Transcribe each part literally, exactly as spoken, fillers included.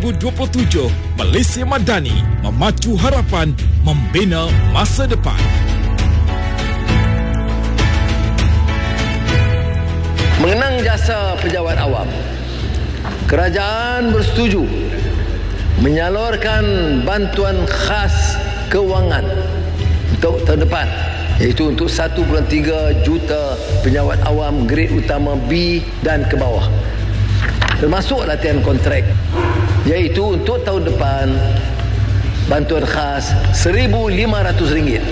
ribu dua puluh tujuh, Malaysia Madani, memacu harapan, membina masa depan. Mengenang jasa pejabat awam, kerajaan bersetuju menyalurkan bantuan khas kewangan untuk tahun depan, iaitu untuk satu perpuluhan tiga juta pejabat awam grade utama B dan ke bawah, termasuk latihan kontrak, iaitu untuk tahun depan bantuan khas seribu lima ratus ringgit.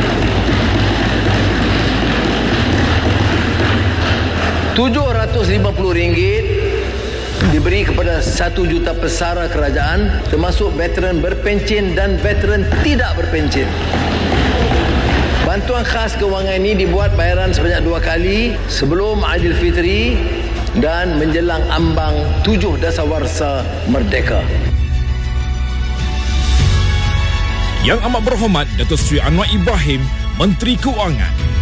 tujuh ratus lima puluh ringgit diberi kepada satu juta pesara kerajaan, termasuk veteran berpencen dan veteran tidak berpencen. Bantuan khas kewangan ini dibuat bayaran sebanyak dua kali sebelum Aidilfitri dan menjelang ambang tujuh Dasawarsa Merdeka. Yang Amat Berhormat Datuk Seri Anwar Ibrahim, Menteri Keuangan.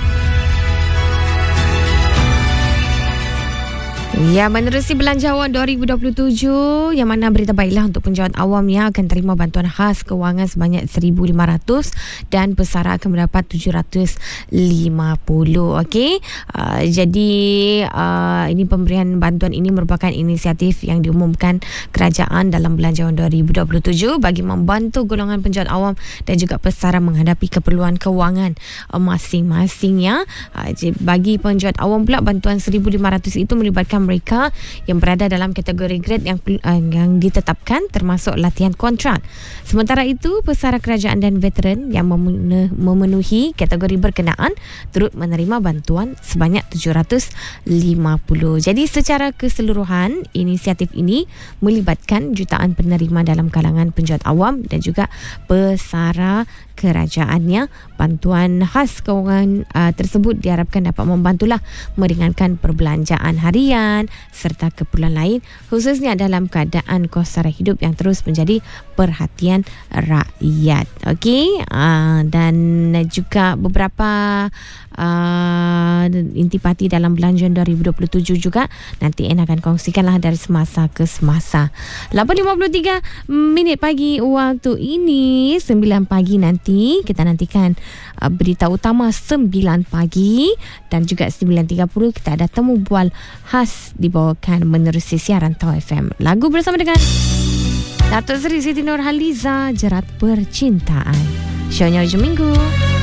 Ya, menerusi Belanja Awam dua ribu dua puluh tujuh, yang mana berita baiklah untuk penjawat awam yang akan terima bantuan khas kewangan sebanyak seribu lima ratus dan pesara akan mendapat tujuh ratus lima puluh. Okey, uh, jadi uh, ini pemberian bantuan ini merupakan inisiatif yang diumumkan kerajaan dalam Belanja Awam dua ribu dua puluh tujuh bagi membantu golongan penjawat awam dan juga pesara menghadapi keperluan kewangan uh, masing-masingnya. Uh, bagi penjawat awam pula, bantuan seribu lima ratus itu melibatkan mereka yang berada dalam kategori grade yang uh, yang ditetapkan, termasuk latihan kontrak. Sementara itu, pesara kerajaan dan veteran yang memenuhi kategori berkenaan turut menerima bantuan sebanyak tujuh ratus lima puluh. Jadi secara keseluruhan, inisiatif ini melibatkan jutaan penerima dalam kalangan penjawat awam dan juga pesara kerajaannya. Bantuan khas kewangan uh, tersebut diharapkan dapat membantulah meringankan perbelanjaan harian serta keperluan lain, khususnya dalam keadaan kos sara hidup yang terus menjadi perhatian rakyat. Okey, uh, dan juga beberapa uh, intipati dalam Belanjawan dua ribu dua puluh tujuh juga nanti Anne akan kongsikanlah dari semasa ke semasa. lapan lima puluh tiga minit pagi waktu ini, sembilan pagi nanti kita nantikan uh, berita utama sembilan pagi dan juga sembilan tiga puluh kita ada temu bual khas dibawakan menerusi siaran Tau F M. Lagu bersama dengan Datuk Seri Siti Nurhaliza, Jerat Percintaan. Shownya hujung minggu.